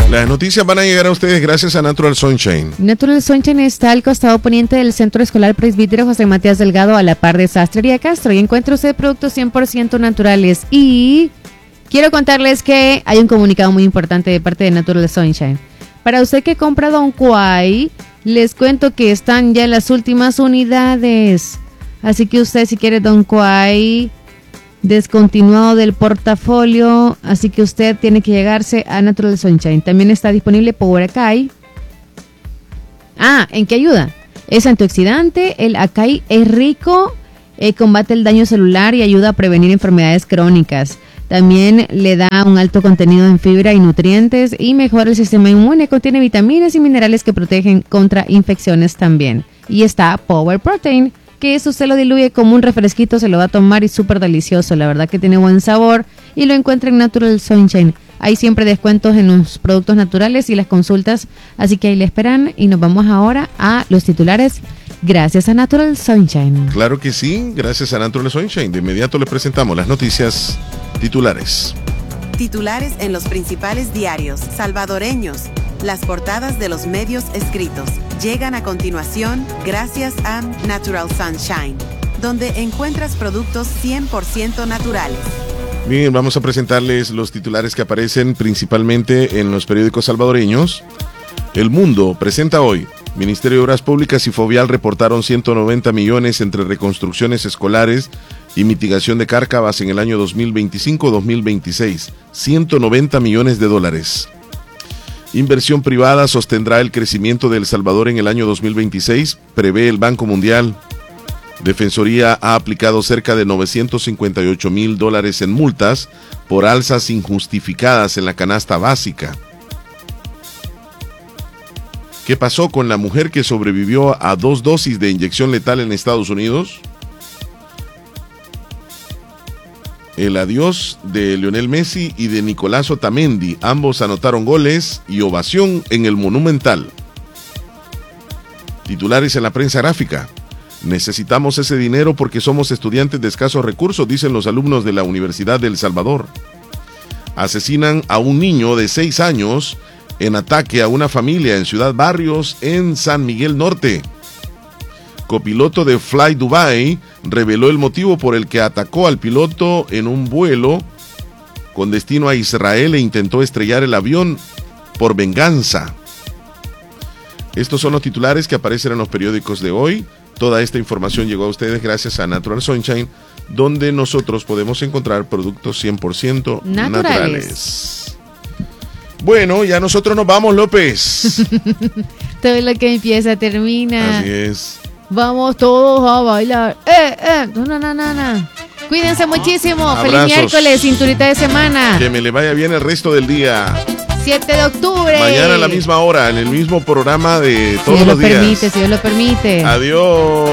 Las noticias van a llegar a ustedes gracias a Natural Sunshine. Natural Sunshine está al costado poniente del Centro Escolar Presbítero José Matías Delgado, a la par de Sastrería Castro, y encuentra usted productos 100% naturales. Y quiero contarles que hay un comunicado muy importante de parte de Natural Sunshine. Para usted que compra Don Quay, les cuento que están ya en las últimas unidades. Así que usted, si quiere Don Quay descontinuado del portafolio, así que usted tiene que llegarse a Natural Sunshine. También está disponible Power Acai. ¿En qué ayuda? Es antioxidante, el Acai es rico, combate el daño celular y ayuda a prevenir enfermedades crónicas. También le da un alto contenido en fibra y nutrientes y mejora el sistema inmune. Contiene vitaminas y minerales que protegen contra infecciones también. Y está Power Protein, que eso usted lo diluye como un refresquito, se lo va a tomar y súper delicioso. La verdad que tiene buen sabor y lo encuentra en Natural Sunshine. Hay siempre descuentos en los productos naturales y las consultas, así que ahí le esperan. Y nos vamos ahora a los titulares gracias a Natural Sunshine. Claro que sí, gracias a Natural Sunshine. De inmediato les presentamos las noticias titulares. Titulares en los principales diarios salvadoreños. Las portadas de los medios escritos llegan a continuación gracias a Natural Sunshine, donde encuentras productos 100% naturales. Bien, vamos a presentarles los titulares que aparecen principalmente en los periódicos salvadoreños. El Mundo presenta hoy: Ministerio de Obras Públicas y Fovial reportaron 190 millones entre reconstrucciones escolares y mitigación de cárcavas en el año 2025-2026. 190 millones de dólares. Inversión privada sostendrá el crecimiento de El Salvador en el año 2026, prevé el Banco Mundial. Defensoría ha aplicado cerca de $958,000 en multas por alzas injustificadas en la canasta básica. ¿Qué pasó con la mujer que sobrevivió a 2 dosis de inyección letal en Estados Unidos? El adiós de Lionel Messi y de Nicolás Otamendi. Ambos anotaron goles y ovación en el Monumental. Titulares en la prensa gráfica. Necesitamos ese dinero porque somos estudiantes de escasos recursos, dicen los alumnos de la Universidad de El Salvador. Asesinan a un niño de 6 años en ataque a una familia en Ciudad Barrios, en San Miguel Norte. Copiloto de Fly Dubai reveló el motivo por el que atacó al piloto en un vuelo con destino a Israel e intentó estrellar el avión por venganza. Estos son los titulares que aparecen en los periódicos de hoy. Toda esta información llegó a ustedes gracias a Natural Sunshine, donde nosotros podemos encontrar productos 100% naturales. Bueno, ya nosotros nos vamos, López. Todo lo que empieza termina. Así es. Vamos todos a bailar. No. Cuídense muchísimo. Abrazos. Feliz miércoles, cinturita de semana. Que me le vaya bien el resto del día. 7 de octubre. Mañana a la misma hora, en el mismo programa de todos los días. Si Dios lo permite. Adiós.